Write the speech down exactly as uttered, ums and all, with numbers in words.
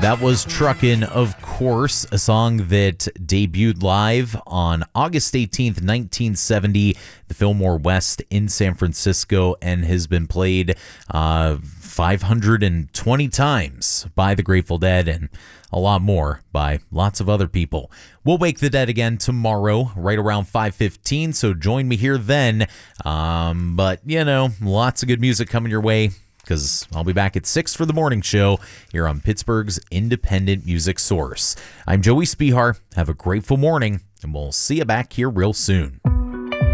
That was Truckin', of course, a song that debuted live on August eighteenth, nineteen seventy, the Fillmore West in San Francisco, and has been played uh, five hundred twenty times by the Grateful Dead and a lot more by lots of other people. We'll Wake the Dead again tomorrow, right around five fifteen, so join me here then. Um, but, you know, lots of good music coming your way, because I'll be back at six for the morning show here on Pittsburgh's independent music source. I'm Joey Spihar. Have a grateful morning, and we'll see you back here real soon.